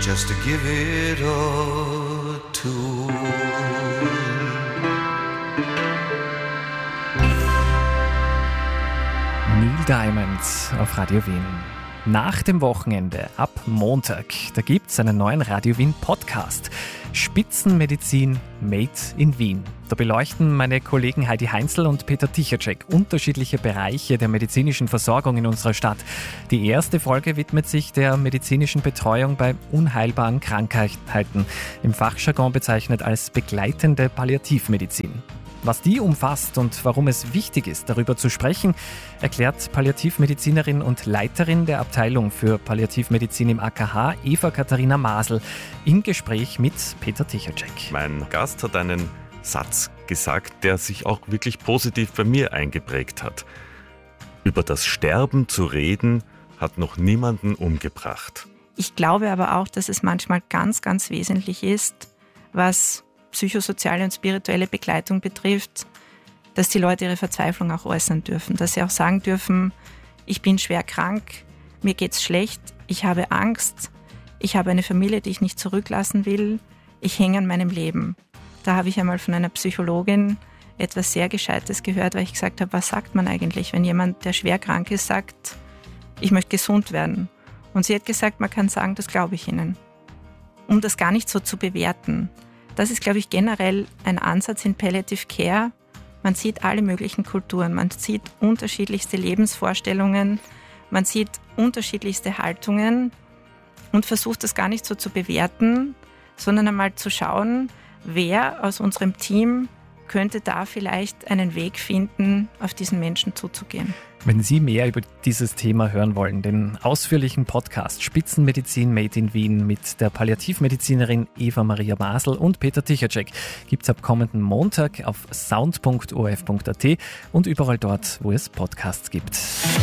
just to give it a tour. Neil Diamond auf Radio Wien. Nach dem Wochenende, ab Montag, da gibt es einen neuen Radio Wien Podcast. Spitzenmedizin Made in Wien. Da beleuchten meine Kollegen Heidi Heinzel und Peter Tichacek unterschiedliche Bereiche der medizinischen Versorgung in unserer Stadt. Die erste Folge widmet sich der medizinischen Betreuung bei unheilbaren Krankheiten, im Fachjargon bezeichnet als begleitende Palliativmedizin. Was die umfasst und warum es wichtig ist, darüber zu sprechen, erklärt Palliativmedizinerin und Leiterin der Abteilung für Palliativmedizin im AKH, Eva-Katharina Masel, im Gespräch mit Peter Tichacek. Mein Gast hat einen Satz gesagt, der sich auch wirklich positiv bei mir eingeprägt hat. Über das Sterben zu reden, hat noch niemanden umgebracht. Ich glaube aber auch, dass es manchmal ganz, ganz wesentlich ist, was psychosoziale und spirituelle Begleitung betrifft, dass die Leute ihre Verzweiflung auch äußern dürfen, dass sie auch sagen dürfen, ich bin schwer krank, mir geht's schlecht, ich habe Angst, ich habe eine Familie, die ich nicht zurücklassen will, ich hänge an meinem Leben. Da habe ich einmal von einer Psychologin etwas sehr Gescheites gehört, weil ich gesagt habe, was sagt man eigentlich, wenn jemand, der schwer krank ist, sagt, ich möchte gesund werden. Und sie hat gesagt, man kann sagen, das glaube ich Ihnen. Um das gar nicht so zu bewerten. Das ist, glaube ich, generell ein Ansatz in Palliative Care. Man sieht alle möglichen Kulturen, man sieht unterschiedlichste Lebensvorstellungen, man sieht unterschiedlichste Haltungen und versucht das gar nicht so zu bewerten, sondern einmal zu schauen, wer aus unserem Team könnte da vielleicht einen Weg finden, auf diesen Menschen zuzugehen. Wenn Sie mehr über dieses Thema hören wollen, den ausführlichen Podcast Spitzenmedizin Made in Wien mit der Palliativmedizinerin Eva-Maria Masel und Peter Tichacek gibt es ab kommenden Montag auf sound.orf.at und überall dort, wo es Podcasts gibt.